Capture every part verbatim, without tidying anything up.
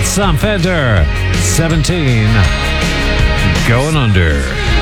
Sam Fender, seventeen, Going Under.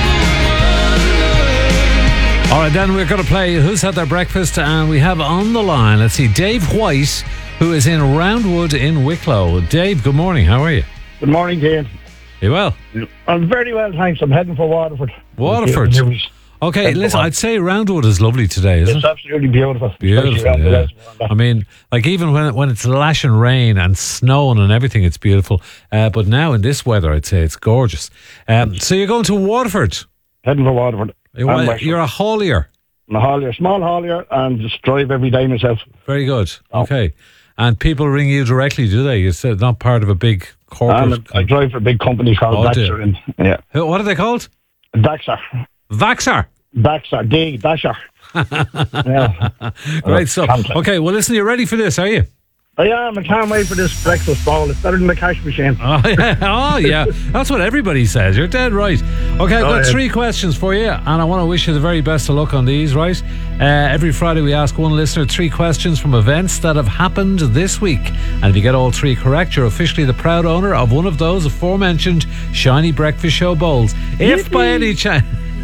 All right, then we're going to play Who's Had Their Breakfast, and we have on the line, let's see, Dave White, who is in Roundwood in Wicklow. Dave, good morning. How are you? Good morning, Ian. You well? I'm very well, thanks. I'm heading for Waterford. Waterford. Okay, Heading listen, for I'd say Roundwood is lovely today, isn't It's it? absolutely beautiful. Beautiful, especially around the yeah. reservoir. I mean, like even when when it's lashing rain and snowing and everything, it's beautiful. Uh, but now in this weather, I'd say it's gorgeous. Um, so you're going to Waterford. Heading for Waterford. You're, And what- Wexford. you're a haulier. I'm a haulier, small haulier, and just drive every day myself. Very good. Oh. Okay. And people ring you directly, do they? You said not part of a big corporate. And I drive for a big company called Oh, dear. Daxar. And, yeah. Who- What are they called? Daxar. Vaxar. Daxar. D. Dasher. yeah. Great stuff. Complex. Okay, well, listen, you're ready for this, are you? I am. I can't wait for this breakfast ball. It's better than the cash machine. Oh yeah, oh, yeah. That's what everybody says. You're dead right. Okay, I've Go got ahead. three questions for you, and I want to wish you the very best of luck on these, right? Uh, every Friday we ask one listener three questions from events that have happened this week. And if you get all three correct, you're officially the proud owner of one of those aforementioned Shiny Breakfast Show bowls. If by any chance...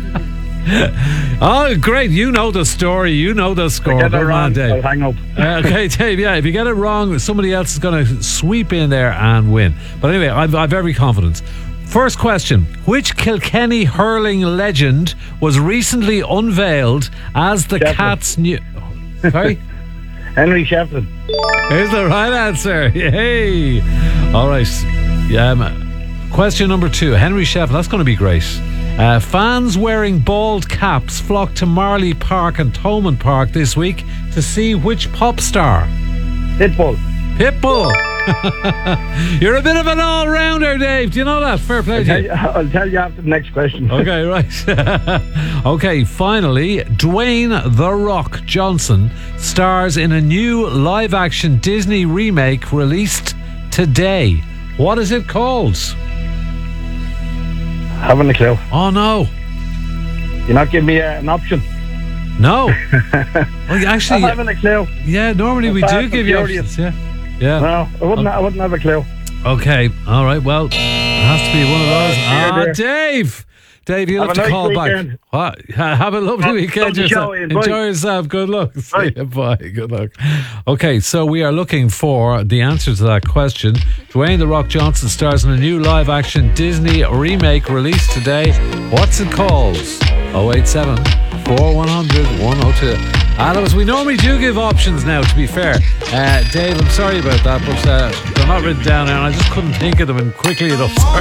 Oh, great. You know the story. You know the score. Get it Good man, wrong, Dave. I'll hang up. Uh, okay, Dave, yeah, if you get it wrong, somebody else is going to sweep in there and win. But anyway, I've, I've every confidence. First question. Which Kilkenny hurling legend was recently unveiled as the Shefflin. Cats' new... Sorry? Henry Shefflin. Here's the right answer. Yay! All right. Yeah, um, question number two. Henry Shefflin. That's going to be great. Uh, fans wearing bald caps flocked to Marley Park and Thomond Park this week to see which pop star? Pitbull. Pitbull. You're a bit of an all-rounder, Dave. Do you know that? Fair play I'll to tell, you. you, I'll tell you after the next question. Okay, right. Okay, finally, Dwayne "The Rock" Johnson stars in a new live-action Disney remake released today. What is it called? Haven't a clue. Oh, no. You're not giving me uh, an option. No. Well, actually, I haven't a clue. yeah, normally we Fast do and give you Furious. options. Yeah. Yeah. No, I wouldn't. I wouldn't have a clue. Okay. All right. Well, it has to be one of those. dear, Ah, dear. Dave. Dave, you'll Have have, a to nice call weekend. back. What? Have a lovely Have- weekend love the yourself. show, Ian. Bye. Enjoy yourself. Good luck. See Bye. you. Bye. Good luck. Okay, so we are looking for the answer to that question. Dwayne "The Rock" Johnson stars in a new live-action Disney remake released today. What's it called? oh eight seven, four one hundred, one oh two. Adams, we normally do give options now, to be fair. Uh, Dave, I'm sorry about that, but uh, they're not written down and I just couldn't think of them quickly enough. Sorry.